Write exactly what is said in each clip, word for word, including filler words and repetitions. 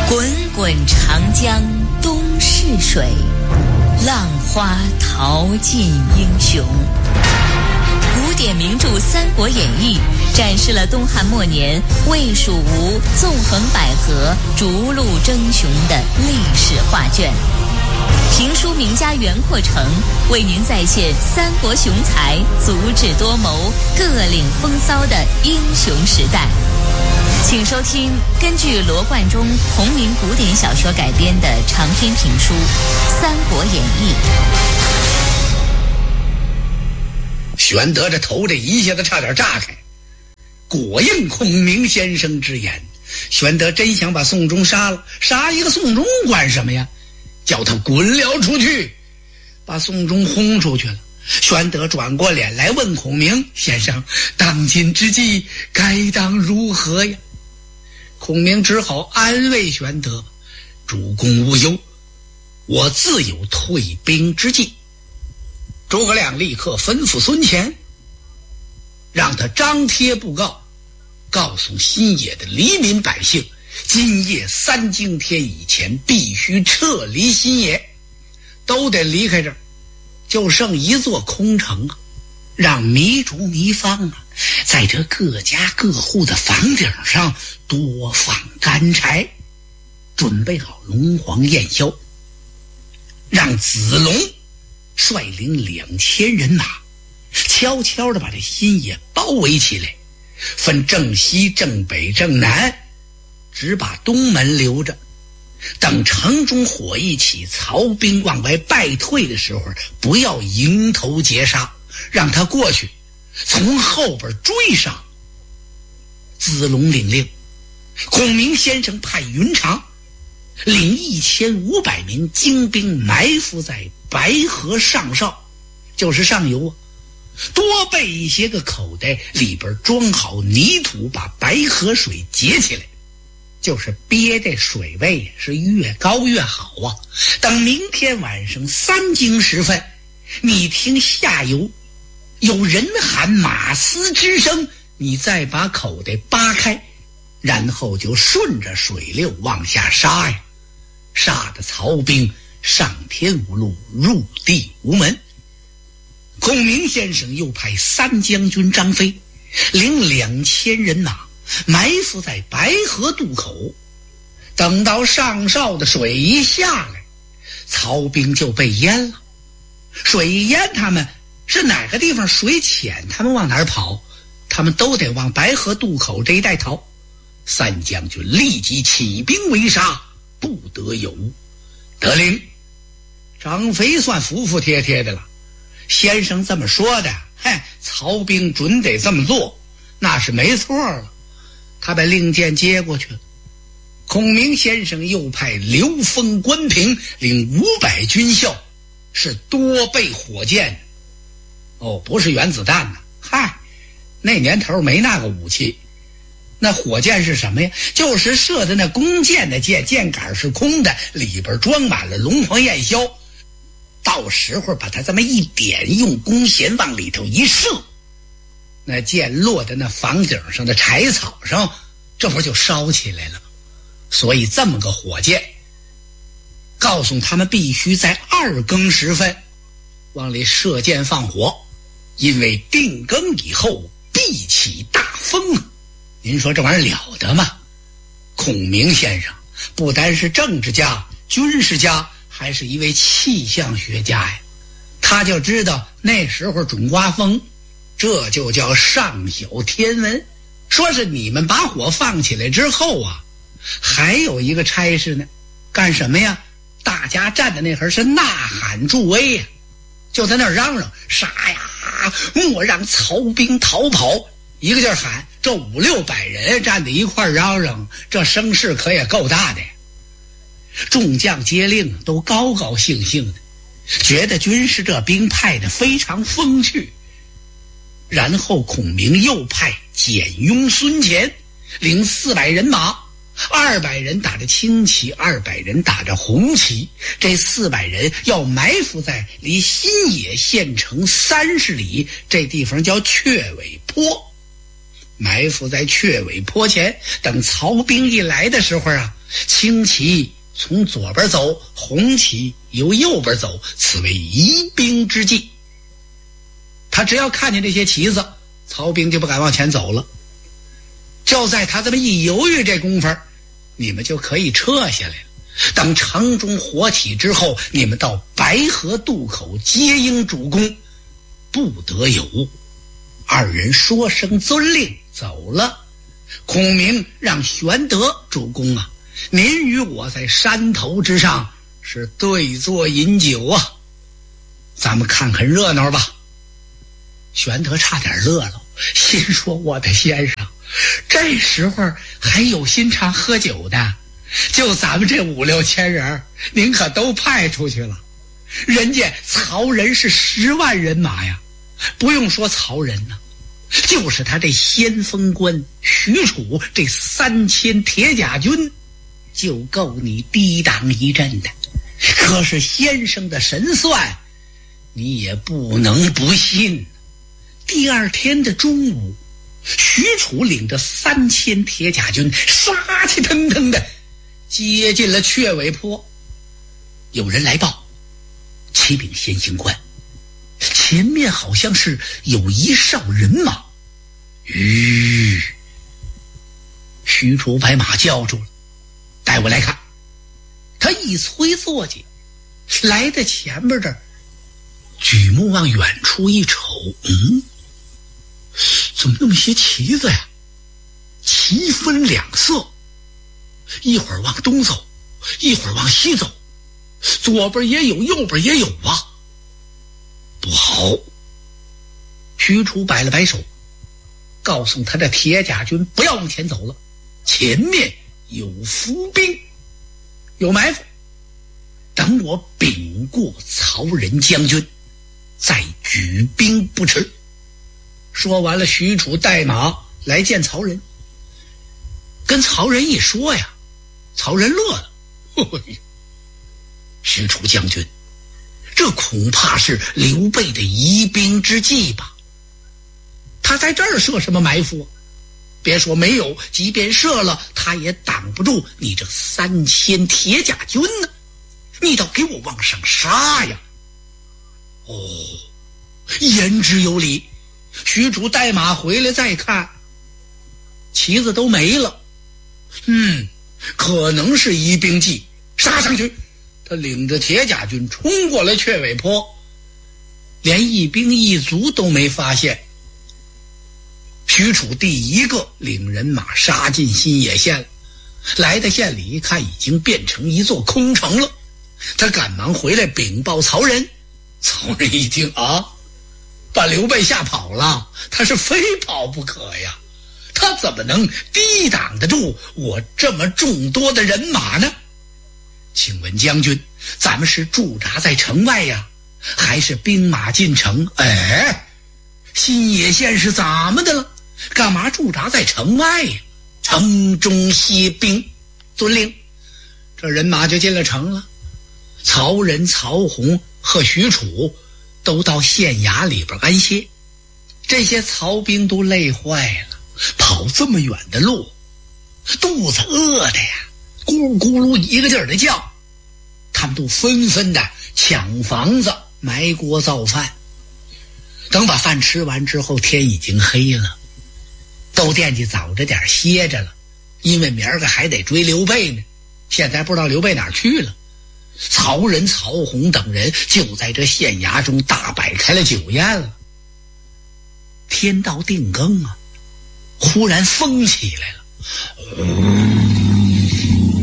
滚滚长江东逝水，浪花淘尽英雄。古典名著《三国演义》展示了东汉末年魏蜀吴纵横捭阖、逐鹿争雄的历史画卷。评书名家袁阔成为您再现三国雄才足智多谋、各领风骚的英雄时代。请收听根据罗贯中同名古典小说改编的长篇评书《三国演义》。 玄德这头这一下子差点炸开，果应孔明先生之言，玄德真想把宋忠杀了，杀一个宋忠管什么呀？叫他滚了出去，把宋忠轰出去了。玄德转过脸来问孔明先生，当今之计该当如何呀？孔明只好安慰玄德，主公无忧，我自有退兵之计。诸葛亮立刻吩咐孙乾，让他张贴布告，告诉新野的黎民百姓，今夜三更天以前必须撤离新野，都得离开这儿，就剩一座空城啊，让糜竺糜芳啊，在这各家各户的房顶上多放干柴，准备好龙黄燕宵，让子龙率领两千人马，悄悄地把这新野包围起来，分正西、正北、正南，只把东门留着。等城中火一起，曹兵往外败退的时候，不要迎头截杀，让他过去，从后边追上。子龙领令，孔明先生派云长领一千五百名精兵埋伏在白河上哨，就是上游啊，多备一些个口袋，里边装好泥土，把白河水截起来，就是憋这水位是越高越好啊。等明天晚上三更时分，你听下游有人喊马嘶之声，你再把口袋扒开，然后就顺着水流往下杀呀，杀得曹兵上天无路，入地无门。孔明先生又派三将军张飞领两千人马埋伏在白河渡口，等到上哨的水一下来，曹兵就被淹了。水一淹，他们是哪个地方水浅，他们往哪儿跑？他们都得往白河渡口这一带逃。三将军立即起兵围杀，不得有误。得令，张飞算服服帖帖的了，先生这么说的，嘿，曹兵准得这么做，那是没错了。他把令箭接过去了。孔明先生又派刘封、关平领五百军校，是多备火箭，哦，不是原子弹呢，嗨，那年头没那个武器。那火箭是什么呀？就是射的那弓箭的箭，箭杆是空的，里边装满了龙黄燕宵，到时候把它这么一点，用弓弦往里头一射，那箭落在那房顶上的柴草上，这不就烧起来了？所以这么个火箭，告诉他们必须在二更时分往里射箭放火，因为定更以后必起大风啊！您说这玩意儿了得吗？孔明先生不单是政治家、军事家，还是一位气象学家呀。他就知道那时候准刮风，这就叫上晓天文。说是你们把火放起来之后啊，还有一个差事呢，干什么呀？大家站在那会儿是呐喊助威呀，就在那儿嚷嚷，杀呀，莫让曹兵逃跑，一个劲儿喊。这五六百人站在一块儿嚷嚷，这声势可也够大的呀。众将接令都高高兴兴的，觉得军师这兵派的非常风趣。然后孔明又派简雍、孙乾领四百人马，二百人打着青旗，二百人打着红旗，这四百人要埋伏在离新野县城三十里，这地方叫雀尾坡。埋伏在雀尾坡前，等曹兵一来的时候啊， 青旗从左边走，红旗由右边走，此为移兵之计。他只要看见这些旗子，曹兵就不敢往前走了。就在他这么一犹豫这功夫，你们就可以撤下来了。等城中火起之后，你们到白河渡口接应主公，不得有误。二人说声遵令走了。孔明让玄德：主公啊，您与我在山头之上是对坐饮酒啊，咱们看看热闹吧。玄德差点乐了，心说：我的先生，这时候还有心肠喝酒的？就咱们这五六千人，您可都派出去了。人家曹仁是十万人马呀，不用说曹仁呢，就是他这先锋官许褚这三千铁甲军，就够你抵挡一阵的。可是先生的神算，你也不能不信。第二天的中午，许褚领着三千铁甲军杀气腾腾的接近了雀尾坡。有人来报，启禀先行官，前面好像是有一哨人马。吁，许褚把马叫住了，带我来看。他一催坐骑，来到前边这儿，举目往远处一瞅，嗯，怎么那么些旗子呀？旗分两色，一会儿往东走，一会儿往西走，左边也有，右边也有啊。不好！许褚摆了摆手，告诉他的铁甲军不要往前走了，前面有伏兵，有埋伏，等我禀过曹仁将军，再举兵不迟。说完了，许褚带马来见曹仁。跟曹仁一说呀，曹仁乐了。许褚将军，这恐怕是刘备的疑兵之计吧？他在这儿设什么埋伏？别说没有，即便设了，他也挡不住你这三千铁甲军呢。你倒给我往上杀呀！哦，言之有理。许褚带马回来再看，旗子都没了。嗯，可能是疑兵计，杀上去。他领着铁甲军冲过来雀尾坡，连一兵一卒都没发现。许褚第一个领人马杀进新野县了，来到县里一看，已经变成一座空城了。他赶忙回来禀报曹仁。曹仁一听啊，把刘备吓跑了，他是非跑不可呀，他怎么能抵挡得住我这么众多的人马呢？请问将军，咱们是驻扎在城外呀，还是兵马进城？哎，新野县是咱们的了，干嘛驻扎在城外呀？城中歇兵。遵令。这人马就进了城了。曹仁、曹洪和许褚都到县衙里边安歇。这些曹兵都累坏了，跑这么远的路，肚子饿的呀，咕噜咕噜一个劲儿的叫。他们都纷纷的抢房子、埋锅造饭。等把饭吃完之后，天已经黑了，都惦记早着点歇着了，因为明儿个还得追刘备呢。现在不知道刘备哪儿去了。曹仁、曹洪等人就在这县衙中大摆开了酒宴了。天到定更啊，忽然风起来了。嗯，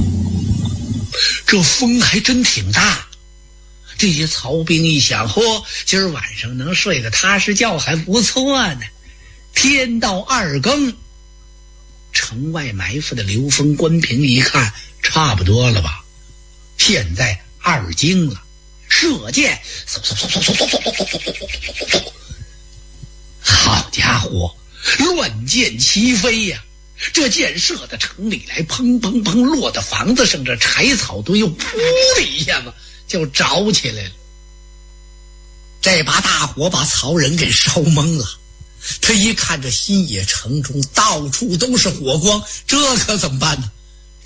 这风还真挺大。这些曹兵一想，嚯，今儿晚上能睡个踏实觉还不错呢。天到二更，城外埋伏的刘封、关平一看，差不多了吧？现在二更了，射箭，嗖嗖嗖嗖嗖嗖嗖嗖嗖嗖嗖，好家伙，乱箭齐飞呀！这箭射到城里来，砰砰砰，落到房子上，这柴草堆又噗的一下子就着起来了。这把大火把曹仁给烧懵了。他一看这新野城中到处都是火光，这可怎么办呢？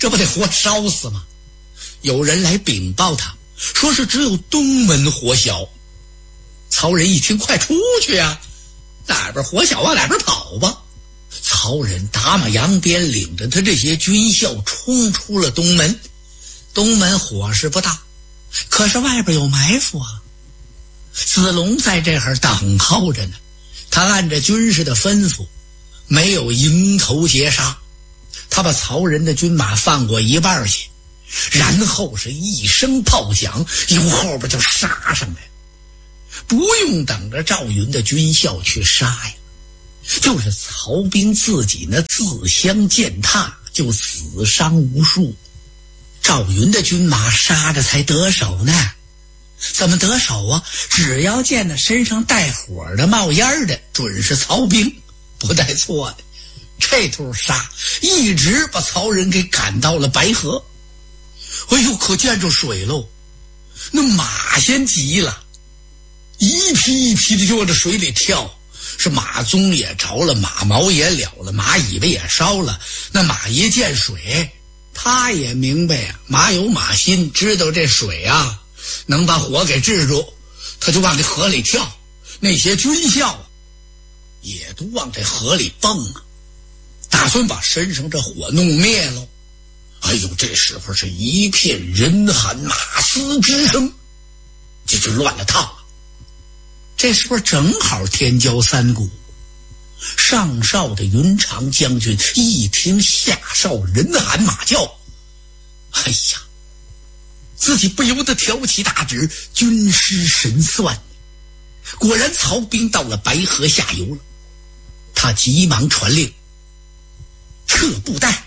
这不得活烧死吗？有人来禀报他，说是只有东门火小。曹仁一听，快出去啊，哪边火小往哪边跑吧。曹仁打马扬鞭，领着他这些军校冲出了东门。东门火势不大，可是外边有埋伏啊。子龙在这儿等候着呢，他按着军士的吩咐，没有迎头截杀，他把曹仁的军马放过一半去，然后是一声炮响，由后边就杀上来，不用等着赵云的军校去杀呀，就是曹兵自己那自相践踏，就死伤无数。赵云的军马杀着才得手呢。怎么得手啊？只要见那身上带火的冒烟的，准是曹兵，不带错的。这头杀一直把曹仁给赶到了白河。哎呦，可见着水喽，那马先急了，一匹一匹的就往这水里跳，是马鬃也着了，马毛也了了，马尾巴也烧了。那马一见水，他也明白呀、啊，马有马心，知道这水啊能把火给制住，他就往这河里跳。那些军校也都往这河里蹦啊，打算把身上这火弄灭了。哎呦，这时候是一片人喊马嘶之声，这就乱了套了。这时候正好天交三鼓，上哨的云长将军一听下哨人喊马叫，哎呀，自己不由得挑起大指，军师神算。果然曹兵到了白河下游了，他急忙传令，撤布袋。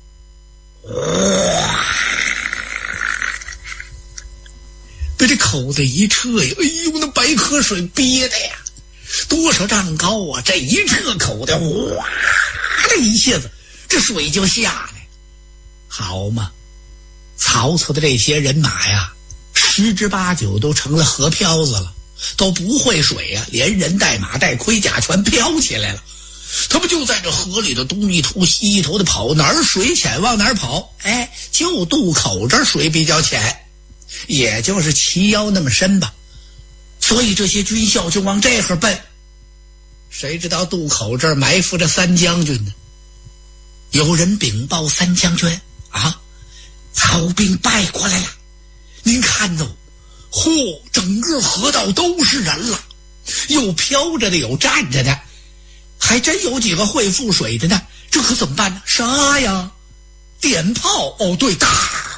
哇！被这口子一撤呀，哎呦，那白河水憋的呀，多少丈高啊！这一撤口的，哇的一下子，这水就下来。好嘛，曹操的这些人马呀，十之八九都成了河漂子了，都不会水呀、啊，连人带马带盔甲全飘起来了。他们就在这河里头东一头西一头的跑，哪儿水浅往哪儿跑。哎，就渡口这儿水比较浅，也就是齐腰那么深吧，所以这些军校就往这儿奔。谁知道渡口这儿埋伏着三将军呢？有人禀报三将军啊，曹兵败过来了。您看哦，嚯，整个河道都是人了，有飘着的，有站着的，还真有几个会覆水的呢。这可怎么办呢？杀呀！点炮！哦，对，打！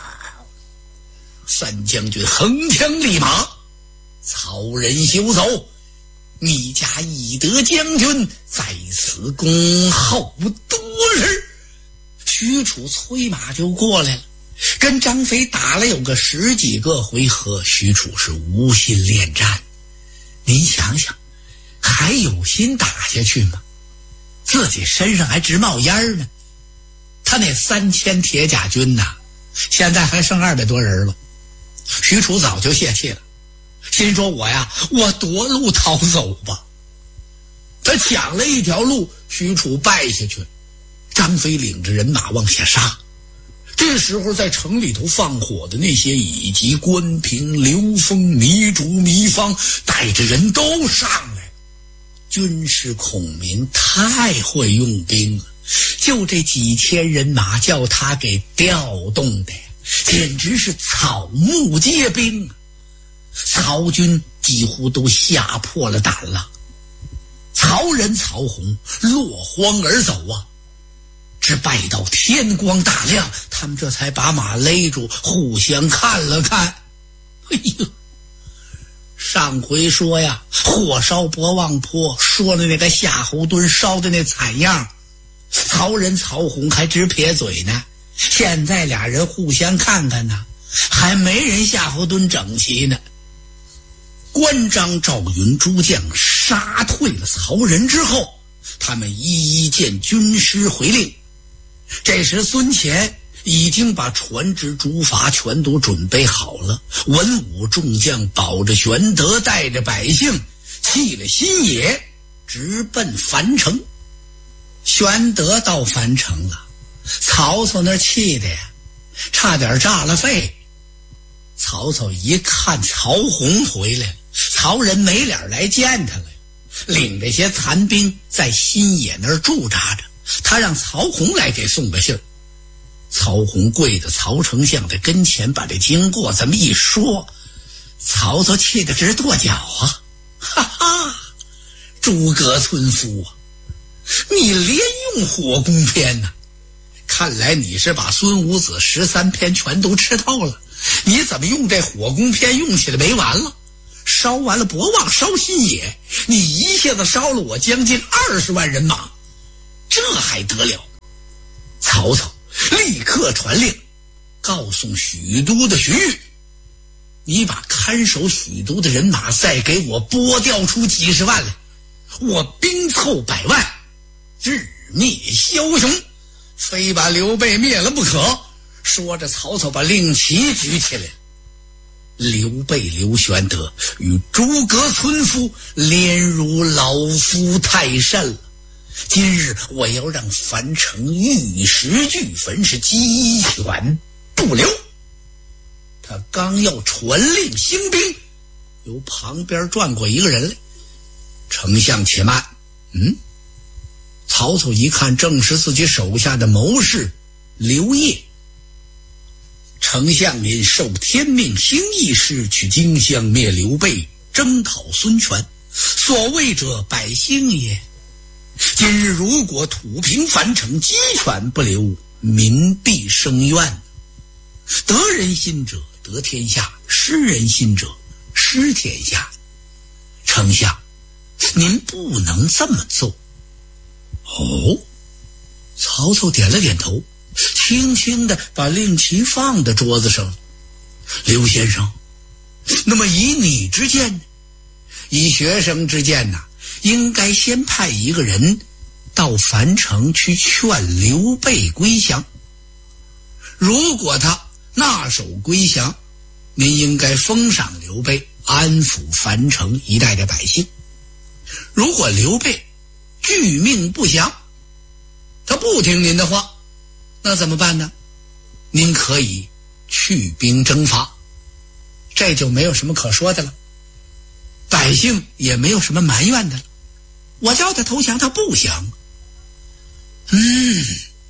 三将军横枪立马，曹仁休走，你家翼德将军在此恭候多日。许褚催马就过来了，跟张飞打了有个十几个回合，许褚是无心恋战。您想想，还有心打下去吗？自己身上还直冒烟呢。他那三千铁甲军呐，现在还剩二百多人了。许褚早就泄气了，心说我呀，我夺路逃走吧。他抢了一条路，许褚败下去了。张飞领着人马往下杀。这时候在城里头放火的那些乙级关平、刘封、糜竺、糜芳带着人都上来。军师孔明太会用兵了，就这几千人马叫他给调动的呀，简直是草木皆兵啊！曹军几乎都吓破了胆了。曹仁、曹洪落荒而走啊，直拜到天光大亮，他们这才把马勒住，互相看了看。哎呦，上回说呀，火烧博望坡，说的那个夏侯惇烧的那惨样，曹仁、曹洪还直撇嘴呢。现在俩人互相看看呢，还没人夏侯惇整齐呢。关张、赵云诸将杀退了曹仁之后，他们一一见军师回令。这时孙乾已经把船只竹筏全都准备好了，文武众将保着玄德，带着百姓弃了新野，直奔樊城。玄德到樊城了，曹操那气的呀， 差点炸了肺。曹操一看曹洪回来了，曹仁没脸来见他了，领着些残兵在新野那儿驻扎着，他让曹洪来给送个信儿。曹洪跪在曹丞相的跟前，把这经过这么一说，曹操气得直跺脚啊！哈哈，诸葛村夫啊，你连用火攻篇呐、啊？看来你是把孙武子十三篇全都吃透了。你怎么用这火攻篇用起来没完了？烧完了博望，烧新野，你一下子烧了我将近二十万人马，这还得了？曹操立刻传令，告诉许都的徐彧，你把看守许都的人马再给我拨调出几十万来，我兵凑百万，日灭枭雄，非把刘备灭了不可。说着，曹操把令旗举起来，刘备刘玄德与诸葛村夫连如老夫太甚了。今日我要让樊城玉石俱焚，是鸡犬不留。他刚要传令兴兵，由旁边转过一个人来，丞相且慢。嗯，曹操一看，正是自己手下的谋士刘烨。丞相您受天命行义师，去荆襄灭刘备，征讨孙权，所谓者百姓也。今日如果土平樊城，鸡犬不留，民必生怨。得人心者得天下，失人心者失天下。丞相，您不能这么做。哦，曹操点了点头，轻轻地把令旗放在桌子上。刘先生，那么以你之见呢？以学生之见呢、啊，应该先派一个人到樊城去劝刘备归降。如果他纳守归降，您应该封赏刘备，安抚樊城一带的百姓。如果刘备拒命不降，他不听您的话，那怎么办呢？您可以去兵征伐，这就没有什么可说的了，百姓也没有什么埋怨的了。我叫他投降，他不降。嗯，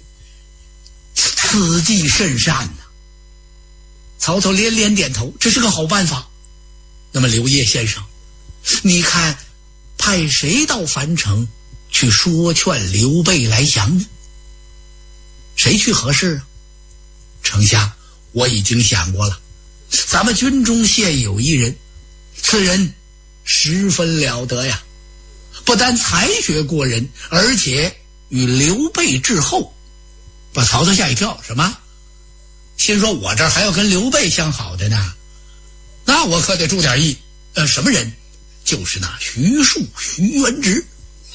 此计甚善呐、啊！曹操连连点头，这是个好办法。那么刘烨先生，你看派谁到樊城去说劝刘备来降呢？谁去合适啊？丞相，我已经想过了，咱们军中现有一人，此人十分了得呀，不但才学过人，而且与刘备至厚。把曹操吓一跳，什么？心说我这儿还要跟刘备相好的呢，那我可得注点意。呃，什么人？就是那徐庶徐元直。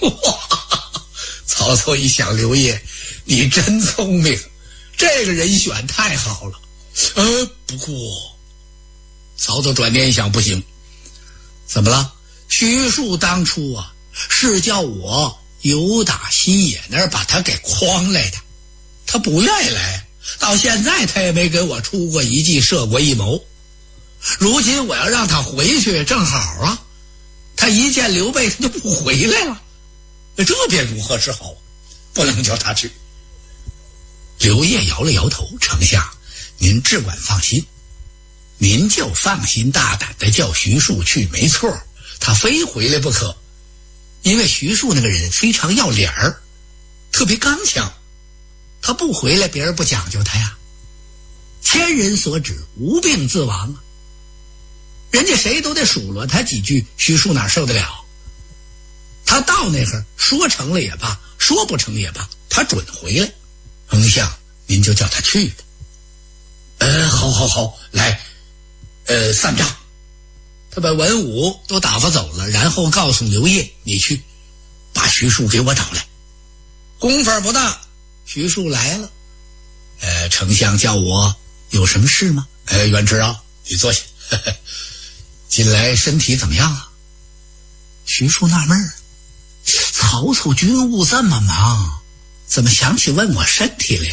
曹操一想，刘烨你真聪明，这个人选太好了。呃，不过曹操转念一想，不行。怎么了？徐庶当初啊是叫我由打新野那儿把他给诓来的，他不愿意来，到现在他也没给我出过一计，设过一谋。如今我要让他回去，正好啊，他一见刘备他就不回来了，这便如何是好？不能叫他去。刘烨摇了摇头，丞相您只管放心，您就放心大胆的叫徐庶去，没错，他非回来不可。因为徐庶那个人非常要脸儿，特别刚强，他不回来别人不讲究他呀。千人所指，无病自亡啊，人家谁都得数落他几句，徐庶哪受得了？他到那儿说成了也罢，说不成也罢，他准回来。丞相您就叫他去吧。呃，好好好，来，呃，散账。他把文武都打发走了，然后告诉刘烨，你去把徐庶给我找来。功夫不大，徐庶来了。呃，丞相叫我有什么事吗？呃，元直啊，你坐下。呵呵，近来身体怎么样啊？徐庶纳闷儿，曹操军务这么忙，怎么想起问我身体来了？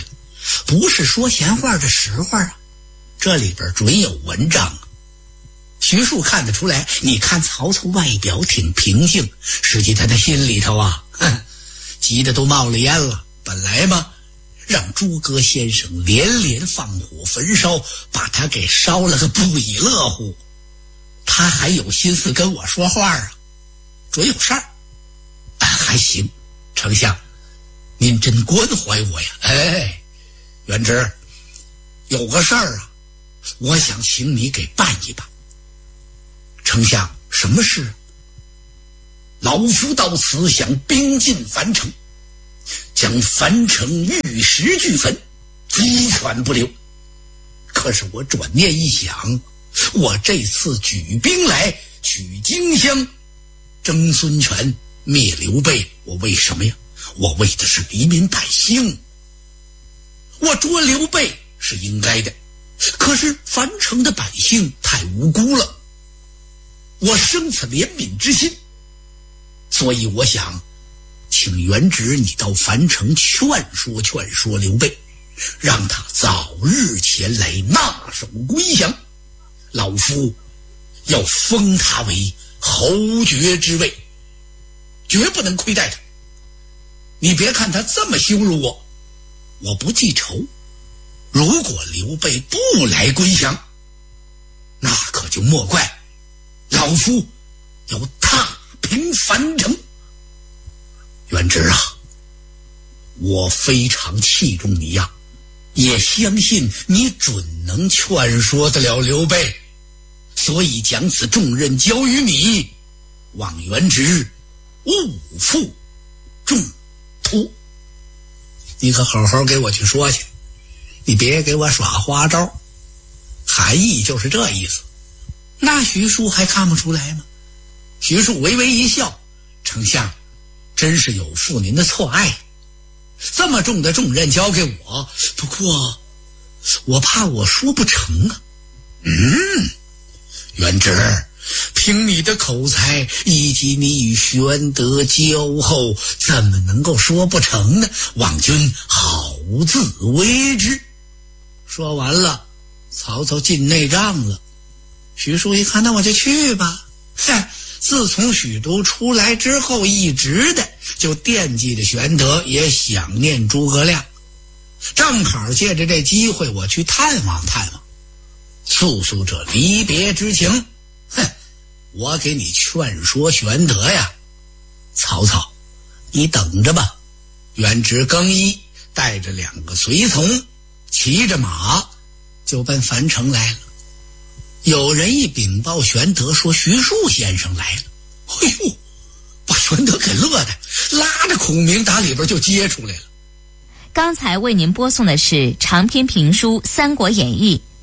不是说闲话的实话啊，这里边准有文章啊。徐庶看得出来，你看曹操外表挺平静，实际他的心里头啊，哼，急得都冒了烟了。本来嘛，让诸葛先生连连放火焚烧，把他给烧了个不亦乐乎，他还有心思跟我说话啊，准有事儿。但还行，丞相您真关怀我呀。哎，元直，有个事儿啊，我想请你给办一办。丞相，什么事？老夫到此想兵进樊城，将樊城玉石俱焚，鸡犬不留。可是我转念一想，我这次举兵来取荆襄，征孙权，灭刘备，我为什么呀？我为的是黎民百姓。我捉刘备是应该的，可是樊城的百姓太无辜了，我生此怜悯之心，所以我想请元直你到樊城劝说劝说刘备，让他早日前来纳首归降，老夫要封他为侯爵之位，绝不能亏待他。你别看他这么羞辱我，我不记仇，如果刘备不来归降，那可就莫怪老夫要踏平樊城。元直啊，我非常器重你呀，也相信你准能劝说得了刘备，所以将此重任交于你，望元直勿负重托。你可好好给我去说去，你别给我耍花招，含义就是这意思。那徐庶还看不出来吗？徐庶微微一笑，丞相真是有负您的错爱，这么重的重任交给我，不过我怕我说不成啊。嗯，元直，凭你的口才以及你与玄德交厚，怎么能够说不成呢？望君好自为之。说完了，曹操进内帐了。徐庶一看，那我就去吧。嗨，自从许都出来之后，一直的就惦记着玄德，也想念诸葛亮。正好借着这机会，我去探望探望，诉诉这离别之情。哼，我给你劝说玄德呀。曹操，你等着吧。元直更衣，带着两个随从，骑着马就奔樊城来了。有人一禀报玄德说徐庶先生来了，哎呦，把玄德给乐的，拉着孔明打里边就接出来了。 刚才为您播送的是长篇评书《三国演义》，